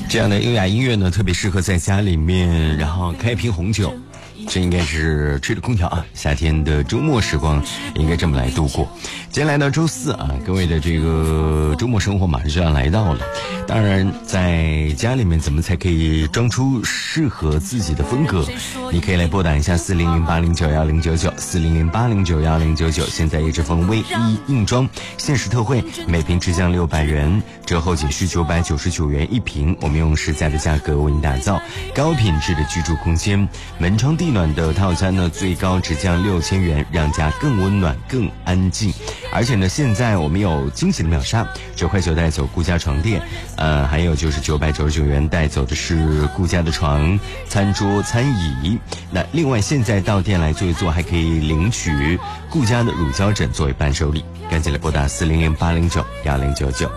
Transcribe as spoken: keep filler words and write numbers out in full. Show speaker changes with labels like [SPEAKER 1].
[SPEAKER 1] 这样的优雅音乐呢，特别适合在家里面，然后开一瓶红酒，这应该是吹着空调啊，夏天的周末时光应该这么来度过。今天来到周四啊，各位的这个周末生活马上就要来到了。当然在家里面怎么才可以装出适合自己的风格，你可以来拨打一下四零零八零九幺零九九 四零零八零九幺零九九。现在一支风唯一硬装限时特惠，每瓶只降六百元，折后仅需九百九十九元一瓶，我们用实在的价格为你打造高品质的居住空间。门窗地暖的套餐呢，最高只降六千元，让家更温暖更安静。而且呢，现在我们有惊喜的秒杀，九块九带走顾家床垫，呃，还有就是九百九十九元带走的是顾家的床、餐桌、餐椅。那另外现在到店来坐一坐，还可以领取顾家的乳胶枕作为伴手礼。赶紧来拨打四零零八零九幺零九九。